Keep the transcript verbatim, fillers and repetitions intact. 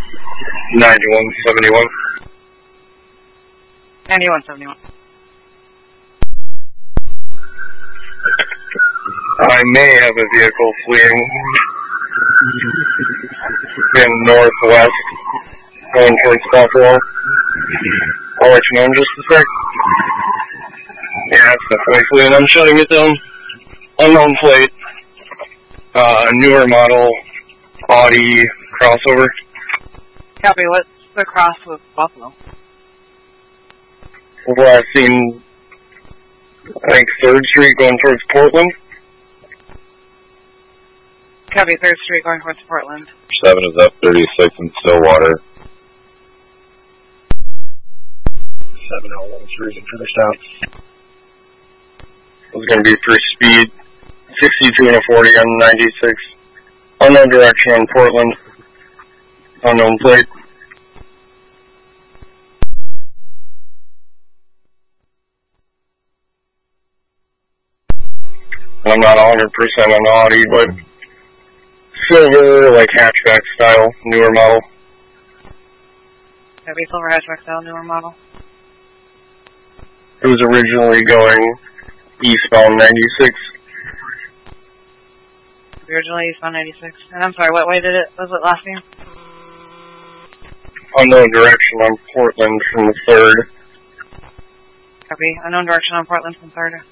ninety-one seventy-one. ninety-one seventy-one. I may have a vehicle fleeing in northwest, going towards Buffalo. I'll let you know in just a sec. Yeah, it's definitely fleeing. I'm shutting it down. Unknown plate. Uh, newer model Audi crossover. Copy, what's the cross with Buffalo? Last seen, I think, third Street going towards Portland. Copy, third Street going towards Portland. seven is F thirty-six in Stillwater. seven oh one is reason for the stop. It's going to be for speed. sixty-two and a forty on ninety-six. Unknown direction on Portland. Unknown plate. I'm not one hundred percent on Audi, but silver, like hatchback style, newer model. Copy, silver hatchback style, newer model. It was originally going eastbound ninety-six. Originally eastbound ninety-six. And I'm sorry, what way did it, was it last name? Unknown direction on Portland from the third. Copy, unknown direction on Portland from third.